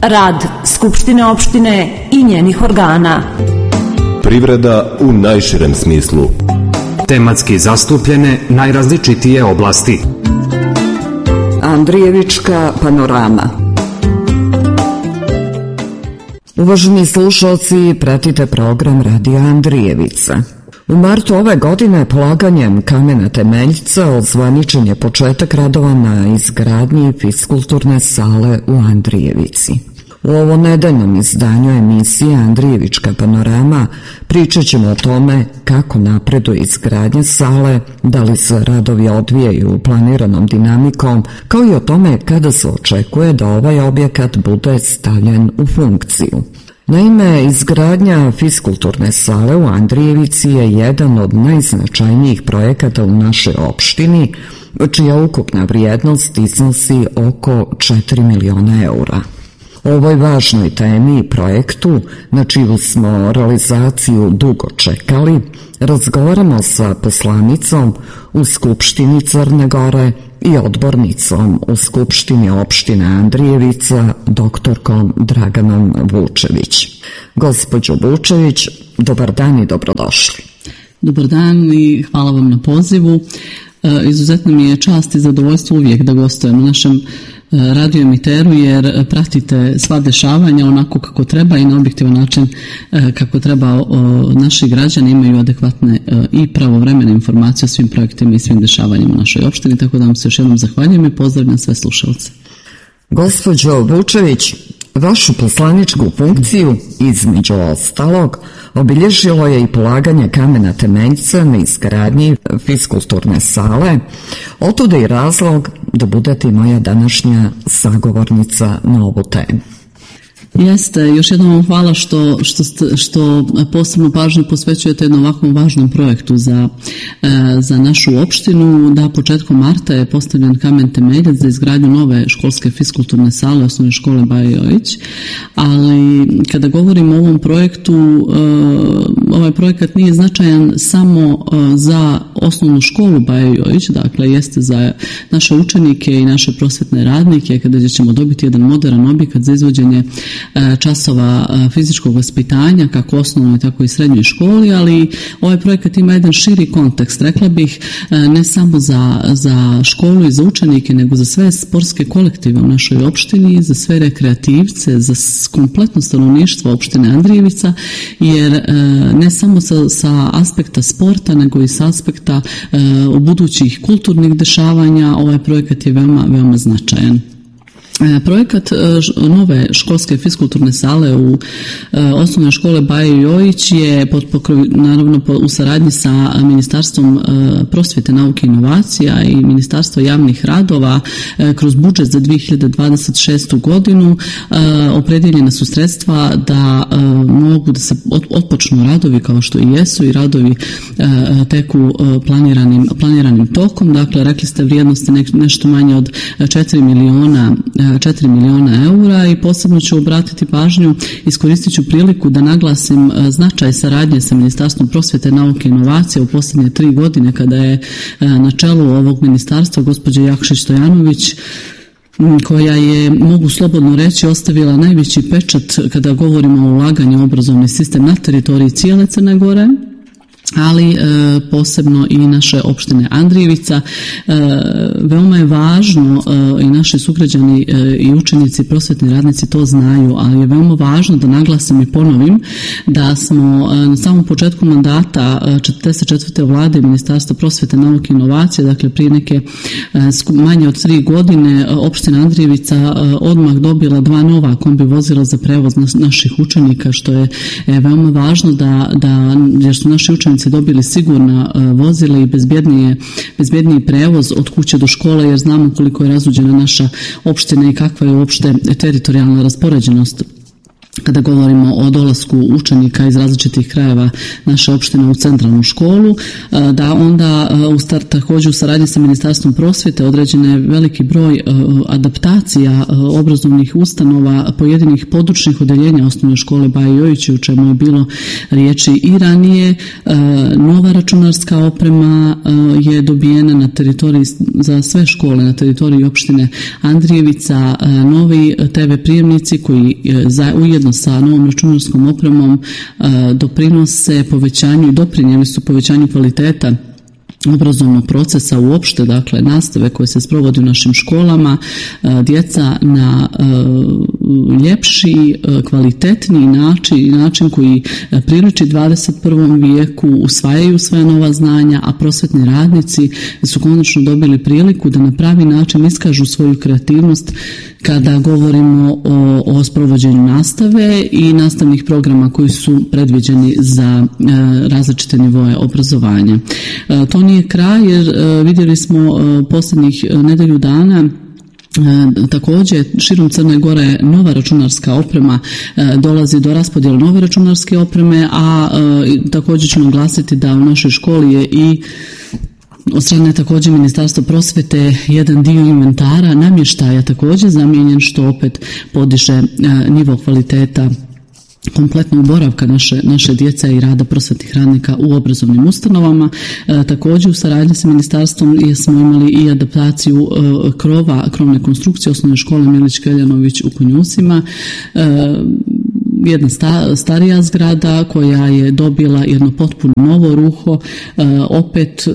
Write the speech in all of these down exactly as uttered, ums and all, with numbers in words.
Rad Skupštine opštine i njenih organa. Privreda u najširem smislu. Tematski zastupljene najrazličitije oblasti. Andrijevička panorama. Uvaženi slušalci, pratite program Radija Andrijevica. U martu ove godine polaganjem kamena temeljca ozvaničen je početak radova na izgradnji fiskulturne sale u Andrijevici. U ovo nedeljnom izdanju emisije Andrijevička panorama pričat ćemo o tome kako napreduje izgradnja sale, da li se radovi odvijaju planiranom dinamikom, kao i o tome kada se očekuje da ovaj objekat bude stavljen u funkciju. Naime, izgradnja fiskulturne sale u Andrijevici je jedan od najznačajnijih projekata u našoj opštini, čija ukupna vrijednost iznosi oko četiri miliona eura. O ovoj važnoj temi i projektu, na čiju smo realizaciju dugo čekali, razgovaramo sa poslanicom u Skupštini Crne Gore i odbornicom u Skupštini opštine Andrijevica, doktorkom Draganom Vučević. Gospođo Vučević, dobar dan i dobrodošli. Dobar dan i hvala vam na pozivu. Izuzetno mi je čast i zadovoljstvo uvijek da gostujem u našem radio emiteru, jer pratite sva dešavanja onako kako treba i na objektivan način kako treba. Naši građani imaju adekvatne i pravovremene informacije o svim projektima i svim dešavanjima u našoj opštini, tako da vam se još jednom zahvaljujem i pozdravljam sve slušalce. Gospođo Vučević, vašu poslaničku funkciju, između ostalog, obilježilo je i polaganje kamena temeljca na izgradnji fiskulturne sale. Otuda i razlog da budete moja današnja sagovornica na ovu temu. Jeste, još jednom vam hvala što, što, što posebno pažnju posvećujete jednom ovakvom važnom projektu za, za našu opštinu. Da, početkom marta je postavljen kamen temeljac za izgradnju nove školske fiskulturne sale osnovne škole Bajo Jojić, ali kada govorimo o ovom projektu, ovaj projekat nije značajan samo za osnovnu školu Bajo Jojić, dakle jeste za naše učenike i naše prosvetne radnike, kada ćemo dobiti jedan moderan objekat za izvođenje časova fizičkog vaspitanja, kako osnovnoj, tako i srednjoj školi, ali ovaj projekat ima jedan širi kontekst, rekla bih, ne samo za, za školu i za učenike, nego za sve sportske kolektive u našoj opštini, za sve rekreativce, za kompletno stanovništvo opštine Andrijevica, jer ne samo sa, sa aspekta sporta, nego i sa aspekta uh, budućih kulturnih dešavanja, ovaj projekat je veoma, veoma značajan. Projekat nove školske fiskulturne sale u osnovnoj škole Bajo Jojić je pod pokrovi, naravno u saradnji sa Ministarstvom prosvjete, nauke i inovacija i Ministarstvo javnih radova kroz budžet za dvije hiljade dvadeset šestu godinu opredijeljena su sredstva da mogu da se otpočnu radovi kao što i jesu i radovi teku planiranim, planiranim tokom. Dakle, rekli ste vrijednosti nešto manje od četiri miliona četiri miliona eura i posebno ću obratiti pažnju, iskoristit ću priliku da naglasim značaj saradnje sa Ministarstvom prosvjete, nauke i inovacija u posljednje tri godine kada je na čelu ovog ministarstva gospođa Jakšić Stojanović, koja je, mogu slobodno reći, ostavila najveći pečat kada govorimo o ulaganju u obrazovni sistem na teritoriji cijele Crne Gore, ali e, posebno i naše opštine Andrijevica. E, veoma je važno e, i naši sugrađani e, i učenici i prosvetni radnici to znaju, ali je veoma važno da naglasim i ponovim da smo e, na samom početku mandata e, četrdeset četvrte vlade Ministarstva prosvete, nauke i inovacije, dakle prije neke e, manje od tri godine, e, opština Andrijevica e, odmah dobila dva nova kombi vozila za prevoz nas, naših učenika, što je e, veoma važno da, da jer su naši učenici dobili sigurna vozila i bezbjednije, bezbjedniji prevoz od kuće do škole, jer znamo koliko je razuđena naša opština i kakva je uopšte teritorijalna raspoređenost kada govorimo o dolasku učenika iz različitih krajeva naše opštine u centralnu školu, da onda u start također u saradnji sa Ministarstvom prosvjete određen je veliki broj adaptacija obrazovnih ustanova pojedinih područnih odeljenja osnovne škole Baje Jojići, u čemu je bilo riječi i ranije. Nova računarska oprema je dobijena na teritoriji za sve škole na teritoriji opštine Andrijevica, novi te ve prijemnici koji za, ujedno sa novom računarskom opremom doprinose povećanju i doprinijeli su povećanju kvaliteta obrazovnog procesa uopšte, dakle nastave koje se sprovodi u našim školama. Djeca na ljepši, kvalitetniji način, način koji priliči dvadeset prvom vijeku usvajaju svoja nova znanja, a prosvetni radnici su konačno dobili priliku da na pravi način iskažu svoju kreativnost kada govorimo o, o sprovođenju nastave i nastavnih programa koji su predviđeni za e, različite nivoe obrazovanja. E, to nije kraj, jer e, vidjeli smo e, posljednjih nedelju dana E, također širom Crne Gore nova računarska oprema, e, dolazi do raspodjela nove računarske opreme, a e, također ću naglasiti da u našoj školi je i od strane također Ministarstva prosvjete jedan dio inventara namještaja također zamijenjen, što opet podiže e, nivo kvaliteta kompletnog boravka naše, naše djece i rada prosvetnih radnika u obrazovnim ustanovama. E, također u saradnji sa ministarstvom smo imali i adaptaciju e, krova, krovne konstrukcije osnovne škole Milić Keljanović u Konjusima. E, jedna sta, starija zgrada koja je dobila jedno potpuno novo ruho, e, opet e,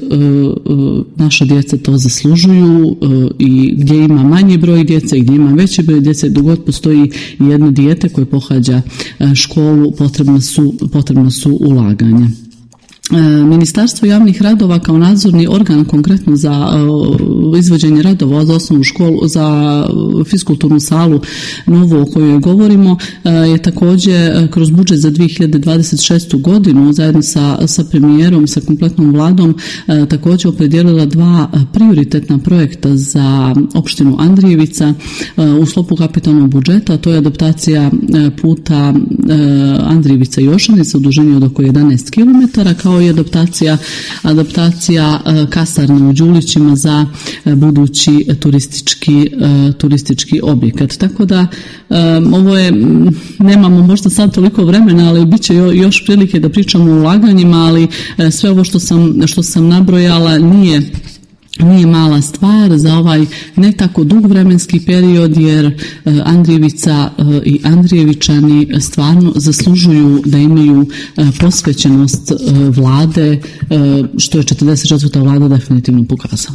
naša djeca to zaslužuju e, i gdje ima manji broj djece i gdje ima veći broj djece, dok god postoji jedno dijete koje pohađa e, školu, potrebno su, potrebno su ulaganja. Ministarstvo javnih radova kao nadzorni organ konkretno za izvođenje radova za osnovnu školu, za fiskulturnu salu novu o kojoj govorimo, je također kroz budžet za dvije hiljade dvadeset šestu godinu zajedno sa, sa premijerom, sa kompletnom vladom također opredijelila dva prioritetna projekta za opštinu Andrijevica u sklopu kapitalnog budžeta. To je adaptacija puta Andrijevica Jošanica u dužini od oko jedanaest kilometara, kao i adaptacija, adaptacija kasarne u Đulićima za budući turistički, turistički objekat. Tako da ovo je, nemamo možda sad toliko vremena, ali bit će još prilike da pričamo o ulaganjima, ali sve ovo što sam, što sam nabrojala nije Nije mala stvar za ovaj ne tako dug vremenski period, jer Andrijevica i Andrijevičani stvarno zaslužuju da imaju posvećenost vlade, što je četrdeset četvrta vlada definitivno pokazala.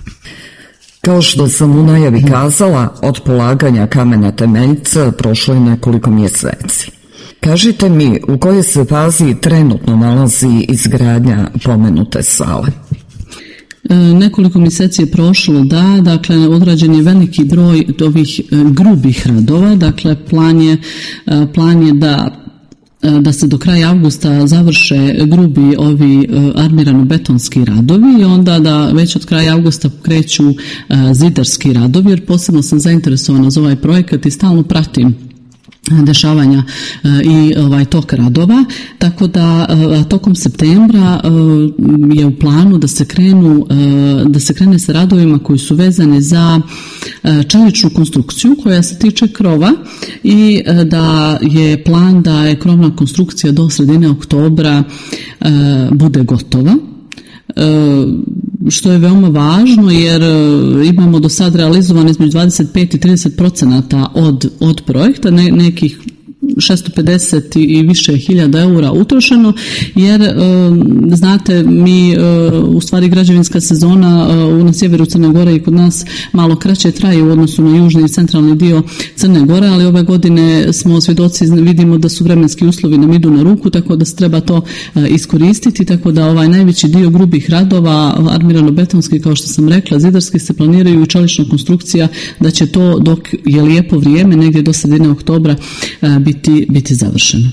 Kao što sam u najavi kazala, od polaganja kamena temeljca prošlo je nekoliko mjeseci. Kažite mi, u kojoj se fazi trenutno nalazi izgradnja pomenute sale? Nekoliko mjeseci je prošlo, da, dakle odrađen je veliki broj ovih grubih radova, dakle plan je, plan je da da se do kraja avgusta završe grubi ovi armirano-betonski radovi i onda da već od kraja avgusta kreću zidarski radovi, jer posebno sam zainteresovana za ovaj projekat i stalno pratim dešavanja i ovaj tok radova, tako da tokom septembra je u planu da se krenu da se krene sa radovima koji su vezani za čeličnu konstrukciju koja se tiče krova i da je plan da je krovna konstrukcija do sredine oktobra bude gotova. Što je veoma važno, jer imamo do sad realizovano između dvadeset pet i trideset procenata od, od projekta, ne, nekih šesto pedeset i više hiljada eura utrošeno, jer znate, mi u stvari građevinska sezona na sjeveru Crne Gore i kod nas malo kraće traje u odnosu na južni i centralni dio Crne Gore, ali ove godine smo svjedoci, vidimo da su vremenski uslovi nam idu na ruku, tako da se treba to iskoristiti, tako da ovaj najveći dio grubih radova, armirano-betonski, kao što sam rekla, zidarski, se planiraju i čelična konstrukcija, da će to, dok je lijepo vrijeme, negdje do sredine oktobra, biti Biti, biti završeno.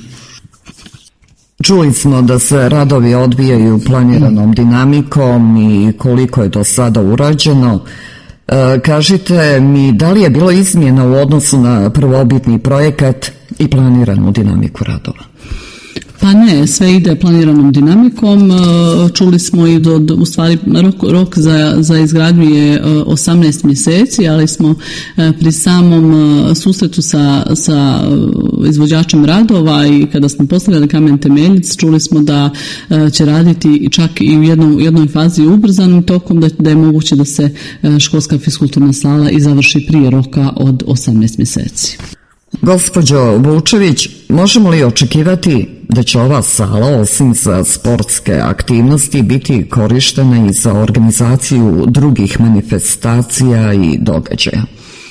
Čuli smo da se radovi odvijaju planiranom dinamikom i koliko je do sada urađeno. E, kažite mi, da li je bilo izmjena u odnosu na prvobitni projekat i planiranu dinamiku radova? Pa ne, sve ide planiranom dinamikom. Čuli smo i do, do u stvari rok, rok za, za izgradnju je osamnaest mjeseci, ali smo pri samom susretu sa, sa izvođačem radova i kada smo postavljali kamen temeljac, čuli smo da će raditi čak i u jednoj, jednoj fazi ubrzanim tokom, da, da je moguće da se školska fiskulturna sala i završi prije roka od osamnaest mjeseci. Gospođo Vučević, možemo li očekivati da će ova sala osim za sportske aktivnosti biti korištena i za organizaciju drugih manifestacija i događaja?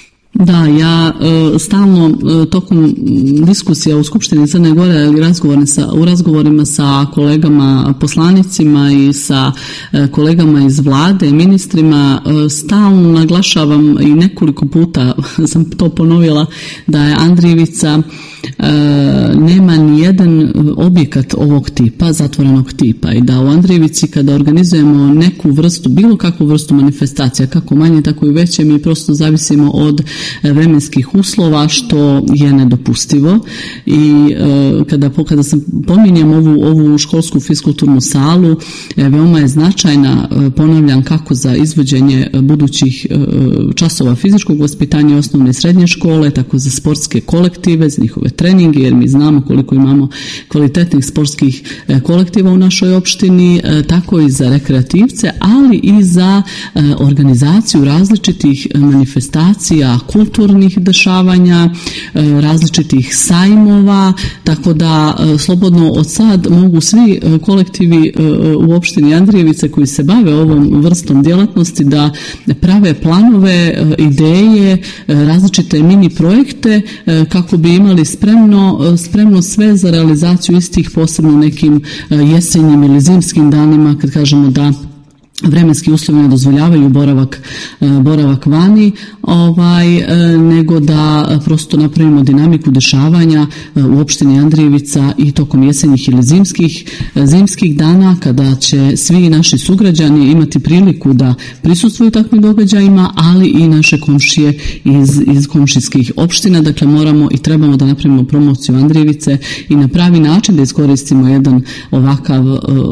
Da, ja e, stalno e, tokom diskusija u Skupštini Crne Gore ili razgovorima sa, u razgovorima sa kolegama poslanicima i sa e, kolegama iz vlade i ministrima e, stalno naglašavam i nekoliko puta sam to ponovila da je Andrijevica e, nema ni jedan objekat ovog tipa, zatvorenog tipa, i da u Andrijevici kada organizujemo neku vrstu, bilo kakvu vrstu manifestacija, kako manje tako i veće, mi prosto zavisimo od vremenskih uslova, što je nedopustivo. I e, kada, kada sam pominjem ovu, ovu školsku fiskulturnu salu, e, veoma je značajna, e, ponavljam, kako za izvođenje budućih e, časova fizičkog vaspitanja osnovne i srednje škole, tako za sportske kolektive, za njihove treninge, jer mi znamo koliko imamo kvalitetnih sportskih e, kolektiva u našoj opštini, e, tako i za rekreativce, ali i za e, organizaciju različitih manifestacija, kulturnih dešavanja, različitih sajmova, tako da slobodno od sad mogu svi kolektivi u opštini Andrijevice koji se bave ovom vrstom djelatnosti da prave planove, ideje, različite mini projekte kako bi imali spremno, spremno sve za realizaciju istih, posebno nekim jesenjim ili zimskim danima kad kažemo da vremenski uslovi ne dozvoljavaju boravak, boravak vani, ovaj, nego da prosto napravimo dinamiku dešavanja u opštini Andrijevica i tokom jesenjih ili zimskih, zimskih dana, kada će svi naši sugrađani imati priliku da prisustvuju takvim događajima, ali i naše komšije iz, iz komšijskih opština. Dakle, moramo i trebamo da napravimo promociju Andrijevice i na pravi način da iskoristimo jedan ovakav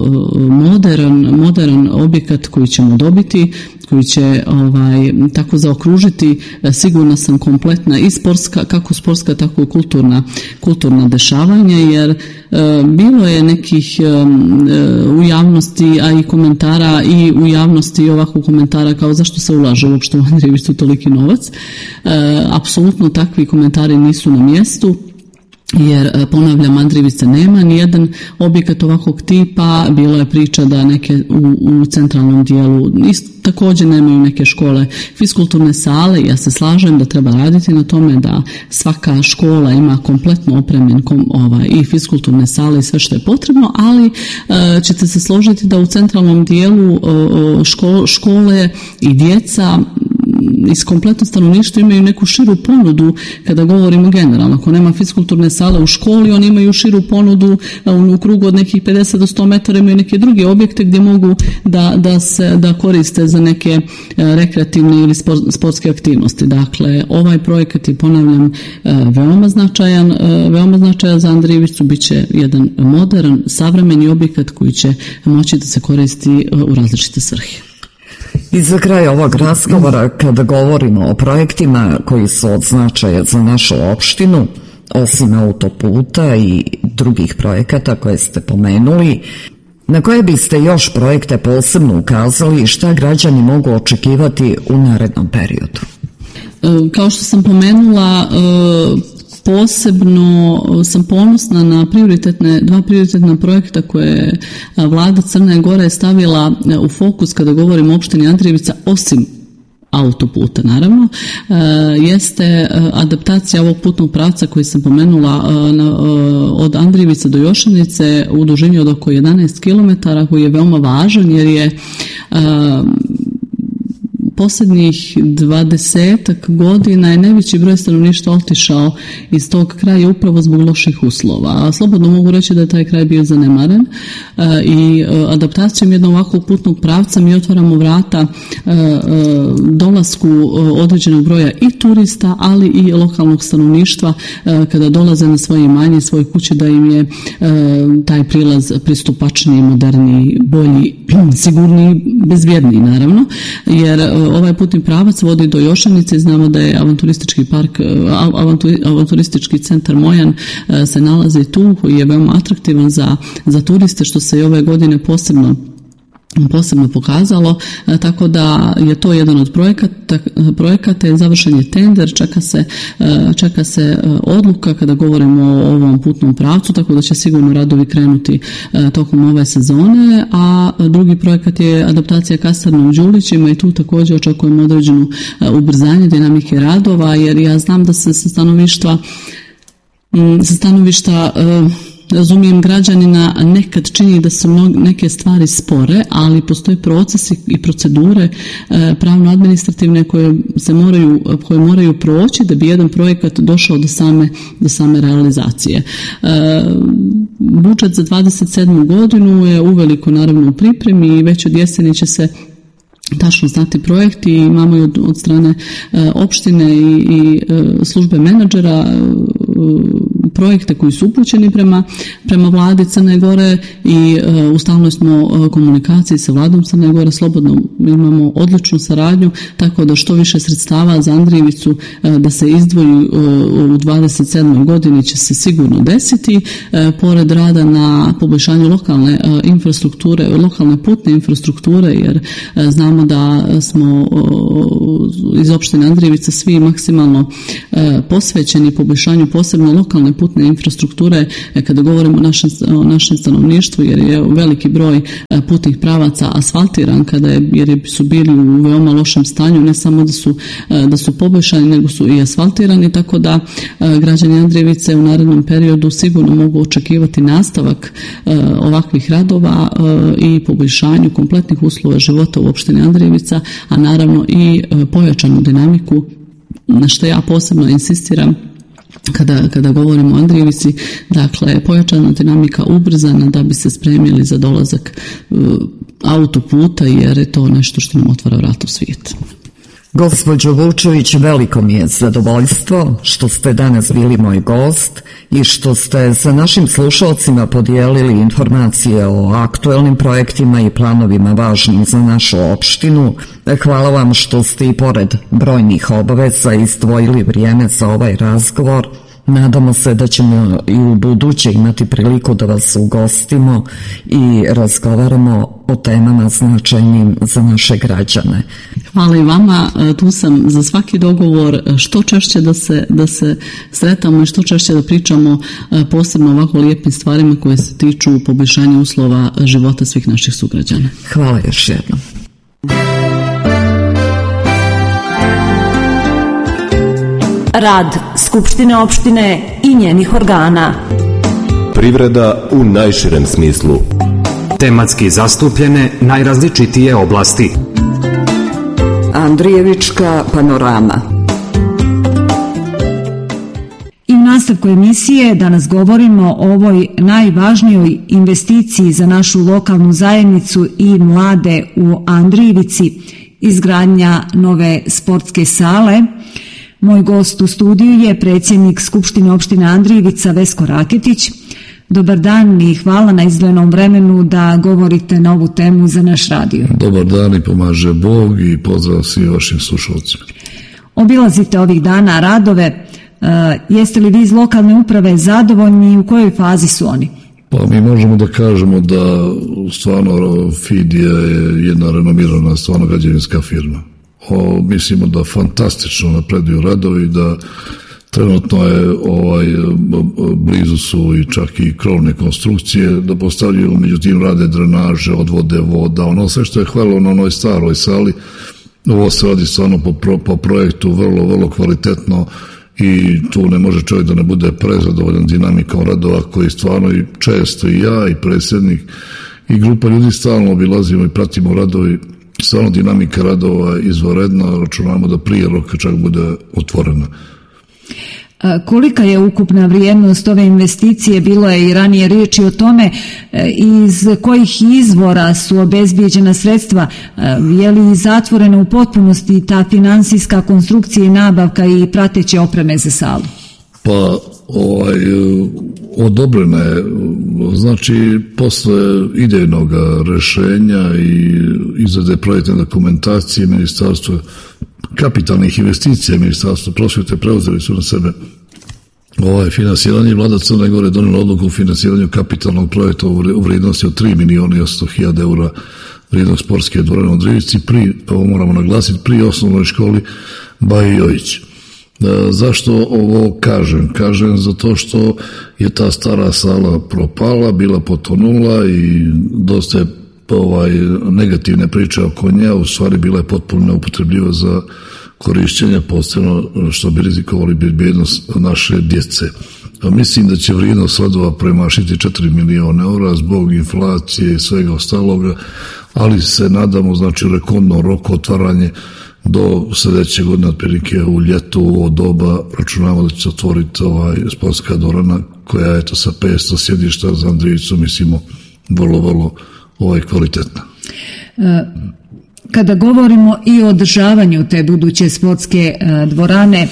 modern, modern objekat koji ćemo dobiti, koji će ovaj, tako zaokružiti, sigurno sam, kompletna i sportska, kako sportska, tako i kulturna, kulturna dešavanja, jer e, bilo je nekih e, u javnosti, a i komentara i u javnosti i ovako komentara kao zašto se ulaže uopšte u Andrijevicu toliki novac. E, apsolutno takvi komentari nisu na mjestu. Jer, ponavljam, Andrijevica nema nijedan objekat ovakvog tipa. Bilo je priča da neke u, u centralnom dijelu isto, također nemaju neke škole fiskulturne sale. Ja se slažem da treba raditi na tome da svaka škola ima kompletno opremljen kom, ovaj, i fiskulturne sale i sve što je potrebno, ali e, ćete se složiti da u centralnom dijelu e, ško, škole i djeca iz kompletno stanovništva imaju neku širu ponudu kada govorimo generalno. Ako nema fiskulturne sale u školi, oni imaju širu ponudu u krugu od nekih pedeset do sto metara, imaju neke druge objekte gdje mogu da, da se da koriste za neke rekreativne ili sportske aktivnosti. Dakle, ovaj projekat je, ponavljam, veoma značajan, veoma značajan za Andrijevicu. Biće jedan modern, savremeni objekat koji će moći da se koristi u različite svrhe. I za kraj ovog razgovora, kada govorimo o projektima koji su od značaja za našu opštinu, osim autoputa i drugih projekata koje ste pomenuli, na koje biste još projekte posebno ukazali i šta građani mogu očekivati u narednom periodu? Kao što sam pomenula, posebno sam ponosna na prioritetne, dva prioritetna projekta koje je vlada Crne Gore stavila u fokus kada govorimo o opštini Andrijevica, osim autoputa naravno, jeste adaptacija ovog putnog pravca koji sam pomenula od Andrijevice do Jošanice u dužini od oko jedanaest kilometara, koji je veoma važan jer je posljednjih dvadesetak godina je najveći broj stanovništva otišao iz tog kraja upravo zbog loših uslova. A slobodno mogu reći da je taj kraj bio zanemaren i adaptacijom jednog ovakvog putnog pravca mi otvaramo vrata dolasku određenog broja i turista, ali i lokalnog stanovništva kada dolaze na svoje imanje, svoje kuće, da im je taj prilaz pristupačniji, moderniji, bolji, sigurniji, bezbjedniji naravno, jer ovaj putni pravac vodi do Jošanice. Znamo da je avanturistički park, avanturistički centar Mojan se nalazi tu, koji je veoma atraktivan za, za turiste, što se i ove godine posebno posebno pokazalo, tako da je to jedan od projekata, projekata je završen je tender, čeka se, čeka se odluka kada govorimo o ovom putnom pravcu, tako da će sigurno radovi krenuti tokom ove sezone, a drugi projekat je adaptacija Kasarne u Đulićima i tu također očekujemo određenu ubrzanje dinamike radova, jer ja znam da se sa stanovišta sa stanovišta razumijem građanina, nekad čini da su neke stvari spore, ali postoje procesi i procedure pravno-administrativne koje se moraju, koje moraju proći da bi jedan projekat došao do same, do same realizacije. Budžet za dvadeset sedmu godinu je uveliko naravno u pripremi i već od jeseni će se tačno znati projekti i imamo i od, od strane e, opštine i, i e, službe menadžera e, projekte koji su upućeni prema, prema vladi Crne Gore i e, u stalnoj smo komunikaciji sa vladom Crne Gore, slobodno imamo odličnu saradnju, tako da što više sredstava za Andrijevicu e, da se izdvoji e, u dvadeset sedmoj godini će se sigurno desiti, e, pored rada na poboljšanju lokalne e, infrastrukture, lokalne putne infrastrukture, jer e, znamo da smo iz opštine Andrijevica svi maksimalno posvećeni poboljšanju posebno lokalne putne infrastrukture kada govorimo o našem, o našem stanovništvu, jer je veliki broj putnih pravaca asfaltiran, kada je, jer su bili u veoma lošem stanju, ne samo da su, da su poboljšani, nego su i asfaltirani, tako da građani Andrijevice u narednom periodu sigurno mogu očekivati nastavak ovakvih radova i poboljšanju kompletnih uslova života u opštini Andrijevica, a naravno i pojačanu dinamiku, na što ja posebno insistiram kada, kada govorimo o Andrijevici, dakle pojačana dinamika ubrzana da bi se spremili za dolazak autoputa, jer je to nešto što nam otvara vrata u svijet. Gospođo Vučević, veliko mi je zadovoljstvo što ste danas bili moj gost i što ste sa našim slušalcima podijelili informacije o aktuelnim projektima i planovima važnim za našu opštinu. Hvala vam što ste i pored brojnih obaveza izdvojili vrijeme za ovaj razgovor. Nadamo se da ćemo i u buduće imati priliku da vas ugostimo i razgovaramo o temama značajnim za naše građane. Hvala i vama, tu sam za svaki dogovor, što češće da se, da se sretamo i što češće da pričamo posebno ovako lijepim stvarima koje se tiču poboljšanja uslova života svih naših sugrađana. Hvala još jednom. Rad Skupštine opštine i njenih organa. Privreda u najširem smislu. Tematski zastupljene najrazličitije oblasti. Andrijevička panorama. I u nastavku emisije danas govorimo o ovoj najvažnijoj investiciji za našu lokalnu zajednicu i mlade u Andrijevici, izgradnja nove sportske sale. Moj gost u studiju je predsjednik Skupštine opštine Andrijevica Vesko Raketić. Dobar dan i hvala na izdvojenom vremenu da govorite na ovu temu za naš radio. Dobar dan i pomaže Bog i pozdrav svim vašim slušalcima. Obilazite ovih dana radove. Uh, jeste li vi iz lokalne uprave zadovoljni i u kojoj fazi su oni? Pa mi možemo da kažemo da stvarno Fidija je jedna renomirana stvarno građevinska firma. O, mislimo da fantastično napreduju radovi, da trenutno je ovaj, blizu su i čak i krovne konstrukcije, da postavljaju, međutim rade drenaže, odvode voda, ono sve što je hvala na onoj staroj sali. Ovo se radi stvarno po, pro, po projektu vrlo, vrlo kvalitetno i tu ne može čovjek da ne bude prezadovoljan dinamikom radova koji stvarno i često i ja i predsjednik i grupa ljudi stalno obilazimo i pratimo radovi stvarno dinamika radova izvanredna, računamo da prije roka čak bude otvorena. Kolika je ukupna vrijednost ove investicije? Bilo je i ranije riječi o tome, iz kojih izvora su obezbijeđena sredstva, je li zatvorena u potpunosti ta finansijska konstrukcija i nabavka i prateće opreme za salu? Pa ovaj, odobrena je, znači posle idejnog rešenja i izrade projektne dokumentacije Ministarstva kapitalnih investicija, Ministarstvo prosvjete preuzeli su na sebe ovaj finansiranje. Vlada Crne Gore donijela odluku o finansiranju kapitalnog projekta u vrijednosti od tri miliona i osamsto hiljada eura vrijednost sportske dvorane u Andrijevici, pri, ovo moramo naglasiti, pri osnovnoj školi Bajo Jojić. Zašto ovo kažem? Kažem zato što je ta stara sala propala, bila potonula i dosta je ovaj, negativne priče oko nje, u stvari bila je potpuno neupotrebljiva za korišćenje, posebno što bi rizikovali bezbednost naše djece. A mislim da će vrijednost radova premašiti četiri miliona eura zbog inflacije i svega ostaloga, ali se nadamo, znači u rekordnom roku otvaranje do sljedeće godine, otprilike u ljetu, u doba, računamo da će se otvoriti ovaj sportska dvorana koja je to sa petsto sjedišta za Andrijevicu, mislimo, vrlo, vrlo ovaj kvalitetna. Kada govorimo i o održavanju te buduće sportske dvorane,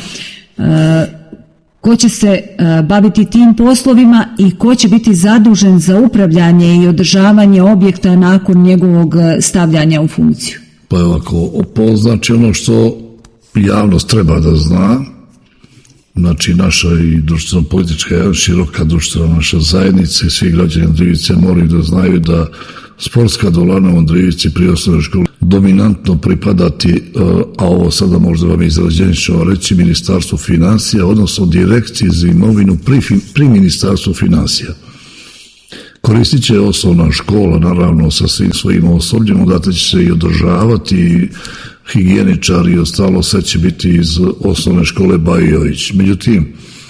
ko će se baviti tim poslovima i ko će biti zadužen za upravljanje i održavanje objekta nakon njegovog stavljanja u funkciju? Pa je ovako, znači ono što javnost treba da zna, znači naša i društveno-politička, široka društvena naša zajednica i svi građani Andrijevice moraju da znaju da sportska dvorana u Andrijevici pri osnovnoj školi dominantno pripadati, a ovo sada možda vam izrađenično reći, Ministarstvu financija, odnosno Direkciji za imovinu pri, pri Ministarstvu financija. Koristit će osnovna škola, naravno, sa svim svojim osobljem, odate će se i održavati, higijeničari i ostalo, sve će biti iz osnovne škole Bajo Jojić. Međutim,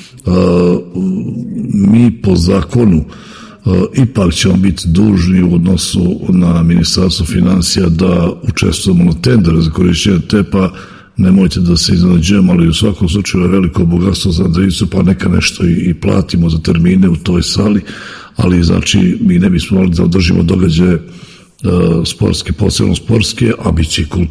mi po zakonu ipak ćemo biti dužni u odnosu na Ministarstvo financija da učestvujemo na tender za korišćenje te, pa nemojte da se iznenađujemo, ali u svakom slučaju je veliko bogatstvo za Andrijevicu, pa neka nešto i, i platimo za termine u toj sali, ali znači mi ne bismo mogli da održimo događaje uh, sportske, posebno sportske, a bit će i kulturne.